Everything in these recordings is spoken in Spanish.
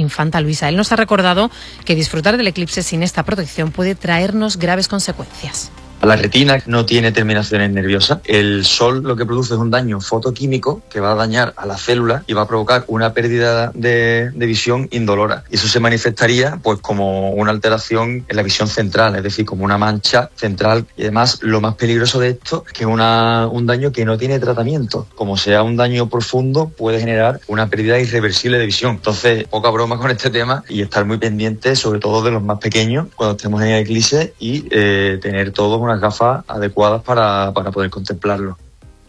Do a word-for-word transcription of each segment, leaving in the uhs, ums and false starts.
Infanta Luisa. Él nos ha recordado que disfrutar del eclipse sin esta protección puede traernos graves consecuencias. La retina no tiene terminaciones nerviosas. El sol lo que produce es un daño fotoquímico que va a dañar a las células y va a provocar una pérdida de, de visión indolora. Y eso se manifestaría pues como una alteración en la visión central, es decir, como una mancha central. Y además, lo más peligroso de esto es que es una, un daño que no tiene tratamiento. Como sea un daño profundo, puede generar una pérdida irreversible de visión. Entonces, poca broma con este tema y estar muy pendiente, sobre todo de los más pequeños, cuando estemos en el eclipse y eh, tener todos unas gafas adecuadas para, para poder contemplarlo.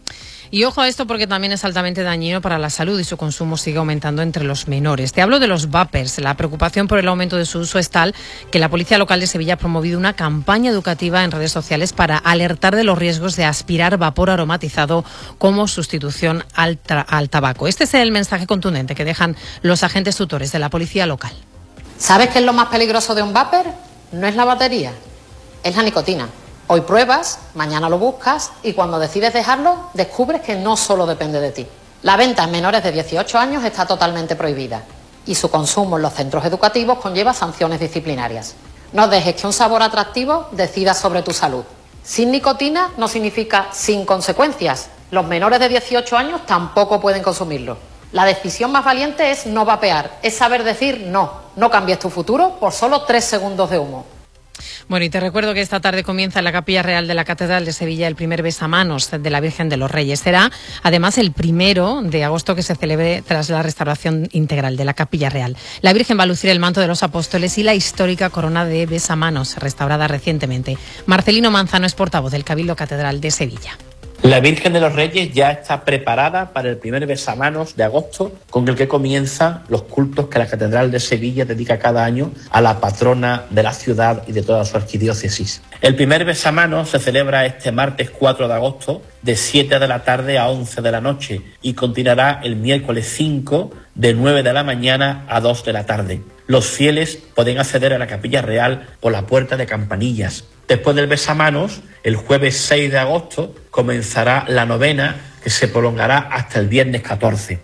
Y ojo a esto porque también es altamente dañino para la salud y su consumo sigue aumentando entre los menores. Te hablo de los vapers. La preocupación por el aumento de su uso es tal que la Policía Local de Sevilla ha promovido una campaña educativa en redes sociales para alertar de los riesgos de aspirar vapor aromatizado como sustitución al, al tabaco. Este es el mensaje contundente que dejan los agentes tutores de la Policía Local. ¿Sabes qué es lo más peligroso de un vapor? No es la batería, es la nicotina. Hoy pruebas, mañana lo buscas y cuando decides dejarlo, descubres que no solo depende de ti. La venta en menores de dieciocho años está totalmente prohibida y su consumo en los centros educativos conlleva sanciones disciplinarias. No dejes que un sabor atractivo decida sobre tu salud. Sin nicotina no significa sin consecuencias. Los menores de dieciocho años tampoco pueden consumirlo. La decisión más valiente es no vapear, es saber decir no. No cambies tu futuro por solo tres segundos de humo. Bueno, y te recuerdo que esta tarde comienza en la Capilla Real de la Catedral de Sevilla el primer besamanos de la Virgen de los Reyes. Será, además, el primero de agosto que se celebre tras la restauración integral de la Capilla Real. La Virgen va a lucir el manto de los apóstoles y la histórica corona de besamanos, restaurada recientemente. Marcelino Manzano es portavoz del Cabildo Catedral de Sevilla. La Virgen de los Reyes ya está preparada para el primer besamanos de agosto, con el que comienzan los cultos que la Catedral de Sevilla dedica cada año a la patrona de la ciudad y de toda su arquidiócesis. El primer besamanos se celebra este martes cuatro de agosto de siete de la tarde a once de la noche y continuará el miércoles cinco de nueve de la mañana a dos de la tarde. Los fieles pueden acceder a la Capilla Real por la Puerta de Campanillas. Después del besamanos, el jueves seis de agosto, comenzará la novena que se prolongará hasta el viernes catorce.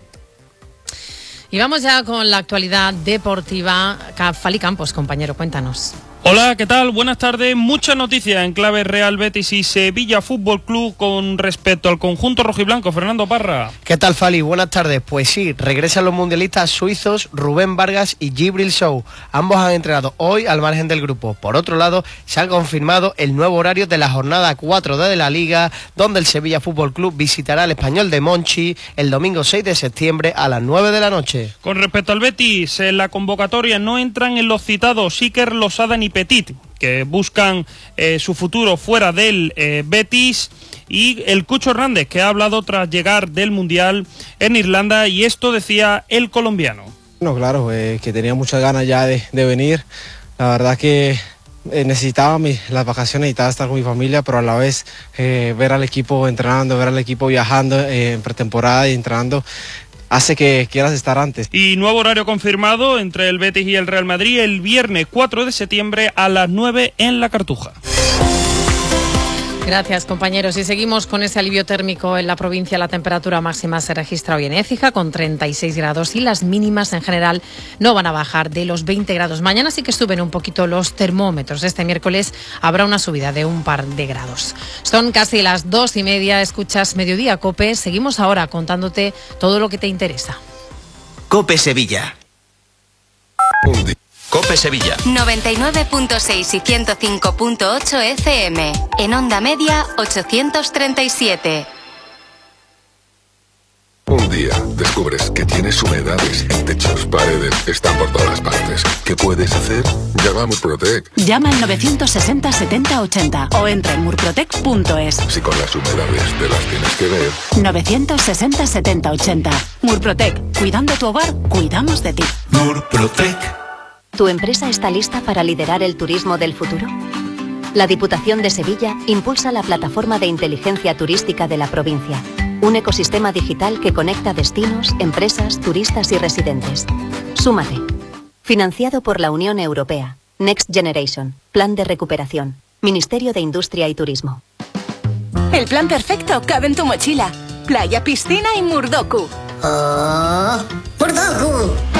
Y vamos ya con la actualidad deportiva. Fali Campos, compañero, cuéntanos. Hola, ¿qué tal? Buenas tardes. Muchas noticias en clave Real Betis y Sevilla Fútbol Club con respecto al conjunto rojiblanco. Fernando Parra. ¿Qué tal, Fali? Buenas tardes. Pues sí, regresan los mundialistas suizos Rubén Vargas y Djibril Sow. Ambos han entrenado hoy al margen del grupo. Por otro lado, se ha confirmado el nuevo horario de la jornada cuatro de la Liga, donde el Sevilla Fútbol Club visitará al Español de Monchi el domingo seis de septiembre a las nueve de la noche. Con respecto al Betis, en la convocatoria no entran en los citados Iker Losada ni Petit, que buscan eh, su futuro fuera del eh, Betis, y el Cucho Hernández, que ha hablado tras llegar del Mundial en Irlanda, y esto decía el colombiano. No, claro, eh, que tenía muchas ganas ya de, de venir. La verdad que eh, necesitaba mi, las vacaciones, necesitaba estar con mi familia, pero a la vez eh, ver al equipo entrenando, ver al equipo viajando eh, en pretemporada y entrenando, hace que quieras estar antes. Y nuevo horario confirmado entre el Betis y el Real Madrid el viernes cuatro de septiembre a las nueve en La Cartuja. Gracias, compañeros. Y seguimos con ese alivio térmico en la provincia. La temperatura máxima se registra hoy en Écija con treinta y seis grados y las mínimas en general no van a bajar de los veinte grados. Mañana sí que suben un poquito los termómetros. Este miércoles habrá una subida de un par de grados. Son casi las dos y media. Escuchas Mediodía COPE. Seguimos ahora contándote todo lo que te interesa. COPE Sevilla. COPE Sevilla. noventa y nueve punto seis y ciento cinco punto ocho F M. En onda media, ochocientos treinta y siete. Un día descubres que tienes humedades en techos, paredes, están por todas partes. ¿Qué puedes hacer? Llama a Murprotec. Llama al novecientos sesenta setenta ochenta o entra en murprotec punto es. Si con las humedades te las tienes que ver. novecientos sesenta setenta ochenta. Murprotec. Cuidando tu hogar, cuidamos de ti. Murprotec. ¿Tu empresa está lista para liderar el turismo del futuro? La Diputación de Sevilla impulsa la plataforma de inteligencia turística de la provincia, un ecosistema digital que conecta destinos, empresas, turistas y residentes. Súmate. Financiado por la Unión Europea. Next Generation. Plan de recuperación. Ministerio de Industria y Turismo. El plan perfecto cabe en tu mochila. Playa, piscina y Murdoku. ¡Oh! ¡Murdoku!